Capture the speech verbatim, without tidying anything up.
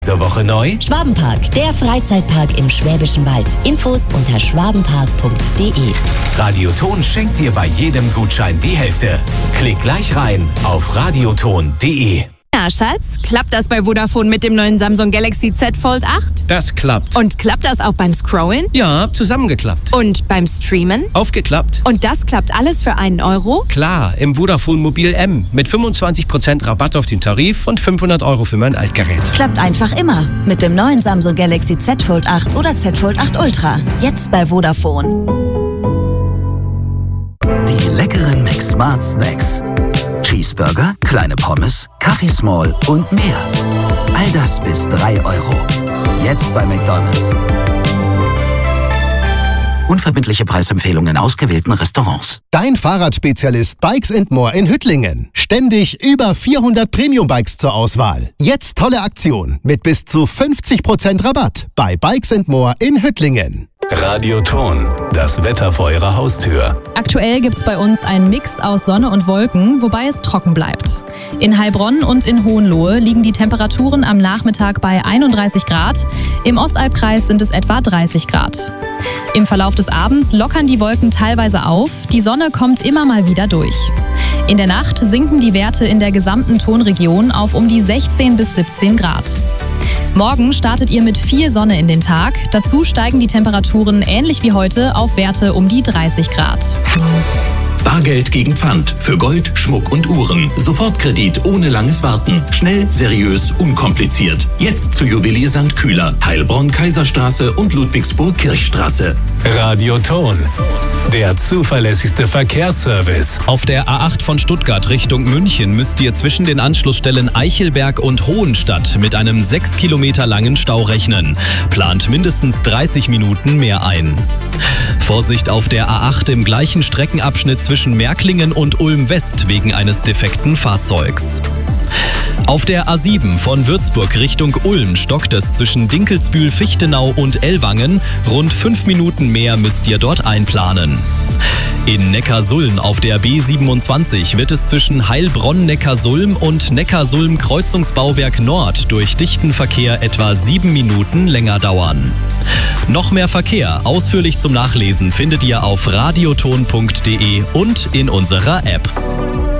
Zur Woche neu? Schwabenpark, der Freizeitpark im Schwäbischen Wald. Infos unter schwabenpark punkt de. Radioton schenkt dir bei jedem Gutschein die Hälfte. Klick gleich rein auf radioton punkt de. Ja, Schatz, klappt das bei Vodafone mit dem neuen Samsung Galaxy Z Fold acht? Das klappt. Und klappt das auch beim Scrollen? Ja, zusammengeklappt. Und beim Streamen? Aufgeklappt. Und das klappt alles für einen Euro? Klar, im Vodafone Mobil M mit fünfundzwanzig Prozent Rabatt auf den Tarif und fünfhundert Euro für mein Altgerät. Klappt einfach immer mit dem neuen Samsung Galaxy Z Fold acht oder Z Fold acht Ultra. Jetzt bei Vodafone. Die leckeren McSmart Snacks. Cheeseburger, kleine Pommes, Kaffee Small und mehr. All das bis drei Euro. Jetzt bei McDonald's. Unverbindliche Preisempfehlungen in ausgewählten Restaurants. Dein Fahrradspezialist Bikes and More in Hüttlingen. Ständig über vierhundert Premium-Bikes zur Auswahl. Jetzt tolle Aktion mit bis zu fünfzig Prozent Rabatt bei Bikes and More in Hüttlingen. Radioton, das Wetter vor Ihrer Haustür. Aktuell gibt's bei uns einen Mix aus Sonne und Wolken, wobei es trocken bleibt. In Heilbronn und in Hohenlohe liegen die Temperaturen am Nachmittag bei einunddreißig Grad. Im Ostalbkreis sind es etwa dreißig Grad. Im Verlauf des Abends lockern die Wolken teilweise auf, die Sonne kommt immer mal wieder durch. In der Nacht sinken die Werte in der gesamten Tonregion auf um die sechzehn bis siebzehn Grad. Morgen startet ihr mit viel Sonne in den Tag. Dazu steigen die Temperaturen ähnlich wie heute auf Werte um die dreißig Grad. Bargeld gegen Pfand für Gold, Schmuck und Uhren. Sofortkredit ohne langes Warten. Schnell, seriös, unkompliziert. Jetzt zu Juwelier Sankt Kühler, Heilbronn, Kaiserstraße und Ludwigsburg Kirchstraße. Radioton, der zuverlässigste Verkehrsservice. Auf der A acht von Stuttgart Richtung München müsst ihr zwischen den Anschlussstellen Eichelberg und Hohenstadt mit einem sechs Kilometer langen Stau rechnen. Plant mindestens dreißig Minuten mehr ein. Vorsicht auf der A acht im gleichen Streckenabschnitt zwischen Märklingen und Ulm-West wegen eines defekten Fahrzeugs. Auf der A sieben von Würzburg Richtung Ulm stockt es zwischen Dinkelsbühl, Fichtenau und Ellwangen. Rund fünf Minuten mehr müsst ihr dort einplanen. In Neckarsulm auf der B siebenundzwanzig wird es zwischen Heilbronn-Neckarsulm und Neckarsulm-Kreuzungsbauwerk Nord durch dichten Verkehr etwa sieben Minuten länger dauern. Noch mehr Verkehr ausführlich zum Nachlesen findet ihr auf radioton punkt de und in unserer App.